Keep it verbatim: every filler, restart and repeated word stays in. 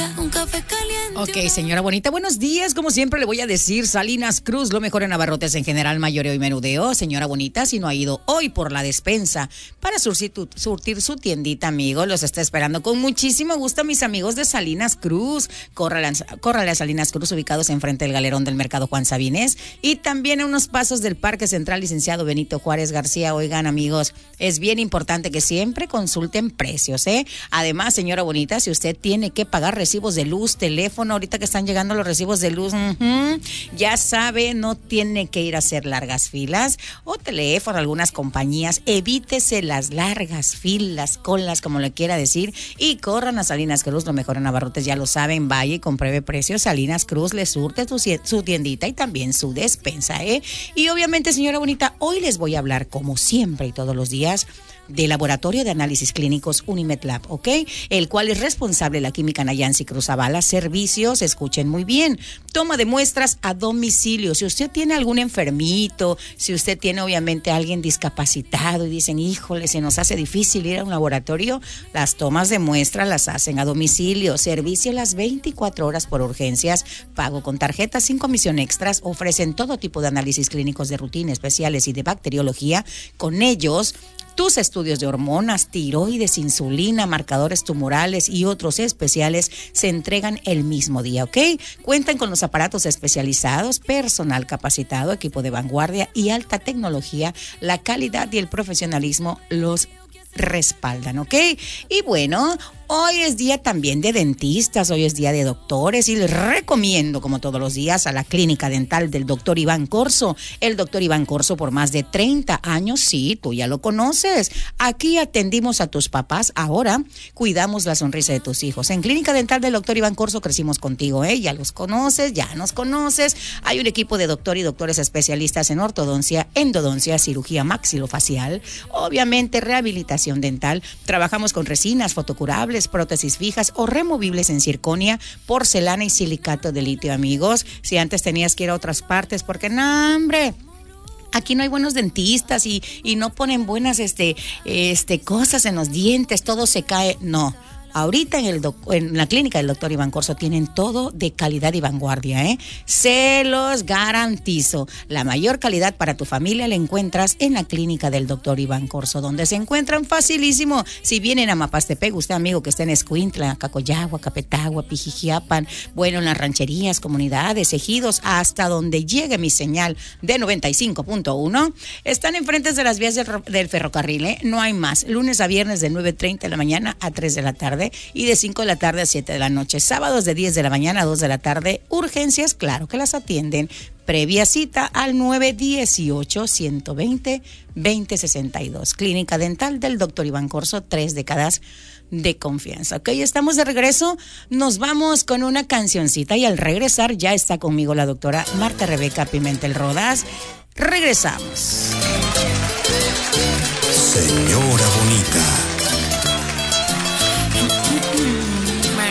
día, un café caliente. Ok, señora bonita, buenos días. Como siempre le voy a decir, Salinas Cruz, lo mejor en abarrotes en general, mayoreo y menudeo. Señora bonita, si no ha ido hoy por la despensa para surtir, tu, surtir su tiendita, amigo, los está esperando con muchísimo gusto mis amigos de Salinas Cruz. Córrale, córrale a Salinas Cruz, ubicados enfrente del galerón del mercado Juan Sabines y también a unos pasos del Parque Central Licenciado Benito Juárez García. Oigan, amigos, es bien importante que siempre consulten precios, ¿eh? Además, señora bonita, si usted tiene que pagar recibos de luz, teléfono, ahorita que están llegando los recibos de luz, uh-huh, ya sabe, no tiene que ir a hacer largas filas o teléfono, algunas compañías, evítese las largas filas, colas, como le quiera decir, y corran a Salinas Cruz, lo mejor en abarrotes, ya lo saben, vaya y compruebe precios. Salinas Cruz le surte tu, su tiendita y también su despensa, ¿eh? Y obviamente, señora bonita, hoy les voy a hablar, como siempre y todos los días, del Laboratorio de Análisis Clínicos Unimed-Lab, ¿ok? El cual es responsable de la química Nayansi Cruz Zavala. Servicios, escuchen muy bien, toma de muestras a domicilio. Si usted tiene algún enfermito, si usted tiene obviamente a alguien discapacitado y dicen, híjole, se nos hace difícil ir a un laboratorio, las tomas de muestras las hacen a domicilio. Servicio las veinticuatro horas por urgencias, pago con tarjetas sin comisión extras. Ofrecen todo tipo de análisis clínicos de rutina, especiales y de bacteriología. Con ellos, tus estudios de hormonas, tiroides, insulina, marcadores tumorales y otros especiales se entregan el mismo día, ¿ok? Cuentan con los aparatos especializados, personal capacitado, equipo de vanguardia y alta tecnología. La calidad y el profesionalismo los respaldan, ¿ok? Y bueno, hoy es día también de dentistas, hoy es día de doctores y les recomiendo, como todos los días, a la clínica dental del doctor Iván Corso. El doctor Iván Corso por más de treinta años, sí, tú ya lo conoces. Aquí atendimos a tus papás, ahora cuidamos la sonrisa de tus hijos. En clínica dental del doctor Iván Corso crecimos contigo, ¿eh? Ya los conoces, ya nos conoces. Hay un equipo de doctor y doctores especialistas en ortodoncia, endodoncia, cirugía maxilofacial, obviamente rehabilitación dental. Trabajamos con resinas, fotocurables, prótesis fijas o removibles en circonia, porcelana y silicato de litio, amigos. Si antes tenías que ir a otras partes porque no, hombre, aquí no hay buenos dentistas y, y no ponen buenas este, este, cosas en los dientes, todo se cae, no. Ahorita en, el doc- en la clínica del doctor Iván Corso tienen todo de calidad y vanguardia, ¿eh? Se los garantizo. La mayor calidad para tu familia la encuentras en la clínica del doctor Iván Corso, donde se encuentran facilísimo. Si vienen a Mapastepec, usted amigo que está en Escuintla, Cacoyagua, Capetagua, Pijijiapan, bueno, en las rancherías, comunidades, ejidos, hasta donde llegue mi señal de noventa y cinco punto uno, están enfrente de las vías del, del ferrocarril, ¿eh? No hay más. Lunes a viernes de nueve treinta de la mañana a tres de la tarde. Y de cinco de la tarde a siete de la noche. Sábados de diez de la mañana a dos de la tarde. Urgencias, claro que las atienden. Previa cita al nueve dieciocho, ciento veinte, veinte sesenta y dos. Clínica Dental del doctor Iván Corso, tres décadas de confianza. Ok, estamos de regreso. Nos vamos con una cancioncita y al regresar ya está conmigo la doctora Marta Rebeca Pimentel Rodas. Regresamos. Señora bonita.